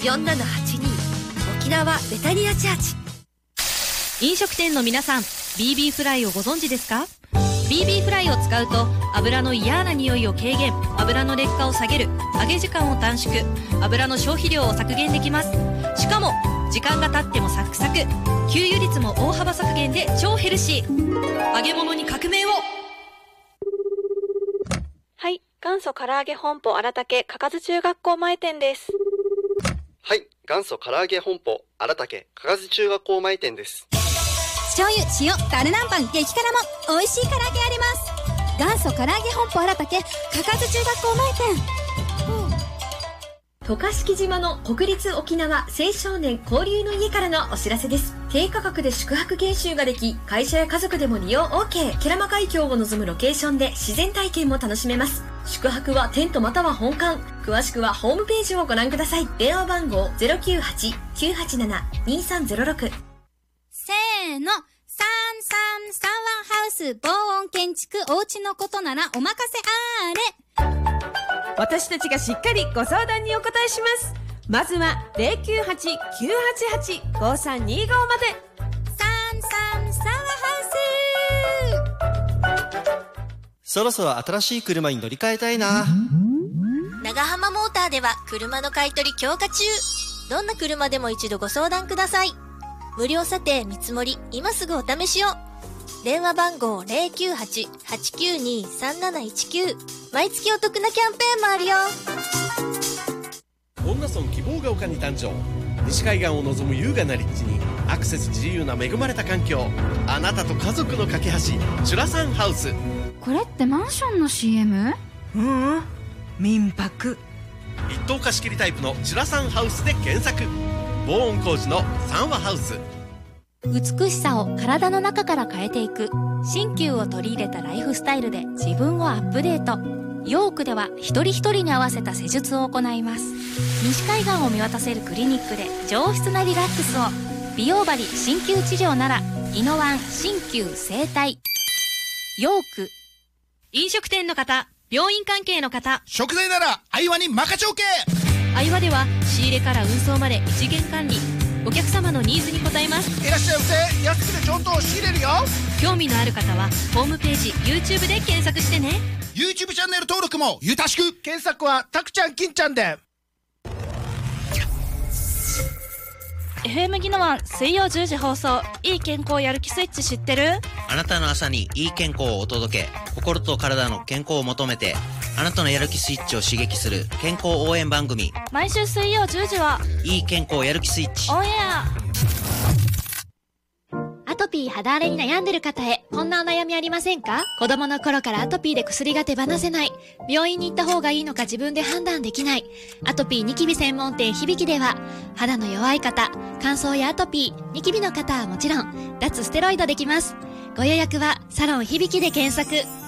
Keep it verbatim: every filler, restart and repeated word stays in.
よんななはちに沖縄ベタニアチャーチ。飲食店の皆さん、 ビービー フライをご存知ですか？ ビービー フライを使うと油の嫌な匂いを軽減、油の劣化を下げる、揚げ時間を短縮、油の消費量を削減できます。しかも時間が経ってもサクサク、給油率も大幅削減で超ヘルシー。揚げ物に革命を。 はい、元祖唐揚げ本舗荒竹かかず中学校前店です。 はい、元祖唐揚げ本舗荒竹かかず中学校前店です。 醤油、塩、タルナンパン、激辛も美味しい唐揚げあります。元祖唐揚げ本舗荒竹かかず中学校前店。 渡嘉敷島の国立沖縄青少年交流の家からのお知らせです。低価格で宿泊研修ができ、会社や家族でも利用 OK。 ケラマ海峡を望むロケーションで自然体験も楽しめます。宿泊はテントまたは本館。詳しくはホームページをご覧ください。電話番号 ゼロきゅうはち きゅうはちなな にさんゼロろく。 せーの、さんさんさんワンハウス防音建築。お家のことならお任せあれ。 私たちがしっかりご相談にお答えします。まずは ゼロきゅうはち きゅうはちはち ごさんにご まで。 さんさんさんワンハウス。 そろそろ新しい車に乗り換えたいな。 長浜モーターでは車の買い取り強化中。どんな車でも一度ご相談ください。無料査定見積もり、今すぐお試しを。電話番号 ゼロきゅうはち はちきゅうに さんなないちきゅう。毎月お得なキャンペーンもあるよ。 恩納村希望が丘に誕生。西海岸を望む優雅な立地にアクセス自由な恵まれた環境。あなたと家族の架け橋、チュラサンハウス。 これってマンションの シーエム？ ううん、民泊。 一棟貸し切りタイプのチュラサンハウスで検索。防音工事の三和ハウス。 美しさを体の中から変えていく。新旧を取り入れたライフスタイルで自分をアップデート。ヨークでは一人一人に合わせた施術を行います。西海岸を見渡せるクリニックで上質なリラックスを。美容針鍼灸治療ならイノワン鍼灸整体。ヨーク。 飲食店の方、病院関係の方、 食材ならアイワに任ちょけ。 アイワでは仕入れから運送まで一元管理。お客様のニーズに応えます。 いらっしゃいませ。安くて上等仕入れるよ。 興味のある方はホームページ YouTube で検索してね。 YouTube チャンネル登録もゆたしく。検索はたくちゃん金ちゃんで。 エフエム ギノワン水曜じゅうじ放送。いい健康やる気スイッチ知ってる？ あなたの朝にいい健康をお届け。心と体の健康を求めて、あなたのやる気スイッチを刺激する健康応援番組。 毎週水曜じゅうじはいい健康やる気スイッチオンエア。 アトピー肌荒れに悩んでる方へ、こんなお悩みありませんか？子供の頃からアトピーで薬が手放せない。病院に行った方がいいのか自分で判断できない。アトピーニキビ専門店響では、肌の弱い方、乾燥やアトピー、ニキビの方はもちろん、脱ステロイドできます。ご予約はサロン響で検索。